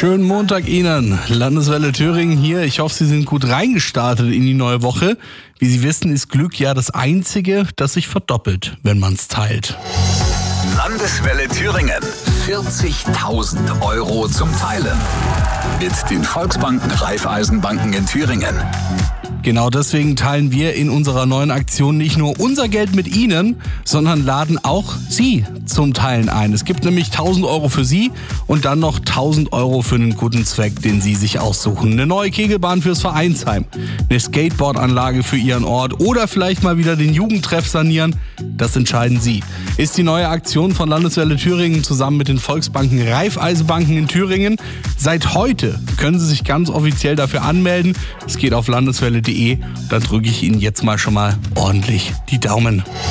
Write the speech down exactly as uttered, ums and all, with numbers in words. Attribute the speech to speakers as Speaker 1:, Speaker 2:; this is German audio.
Speaker 1: Schönen Montag Ihnen, Landeswelle Thüringen hier. Ich hoffe, Sie sind gut reingestartet in die neue Woche. Wie Sie wissen, ist Glück ja das Einzige, das sich verdoppelt, wenn man es teilt.
Speaker 2: Landeswelle Thüringen. vierzigtausend Euro zum Teilen. Mit den Volksbanken Raiffeisenbanken in Thüringen.
Speaker 1: Genau deswegen teilen wir in unserer neuen Aktion nicht nur unser Geld mit Ihnen, sondern laden auch Sie zum Teilen ein. Es gibt nämlich tausend Euro für Sie und dann noch tausend Euro für einen guten Zweck, den Sie sich aussuchen. Eine neue Kegelbahn fürs Vereinsheim, eine Skateboardanlage für Ihren Ort oder vielleicht mal wieder den Jugendtreff sanieren. Das entscheiden Sie. Ist die neue Aktion von Landeswelle Thüringen zusammen mit den Volksbanken Raiffeisenbanken in Thüringen. Seit heute können Sie sich ganz offiziell dafür anmelden. Es geht auf landeswelle punkt de. Da drücke ich Ihnen jetzt mal schon mal ordentlich die Daumen.